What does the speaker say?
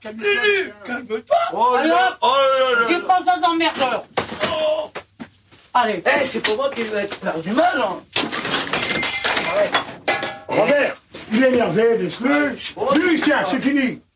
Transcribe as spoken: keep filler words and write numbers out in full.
Lulu, calme-toi. Oh Allez là, hop, oh là là. j'ai pas ça d'emmerdeur. Oh. Allez. Eh, c'est pour moi qui vais faire du mal, hein. Robert, il est énervé, laisse-le. Lui, tiens, c'est fini.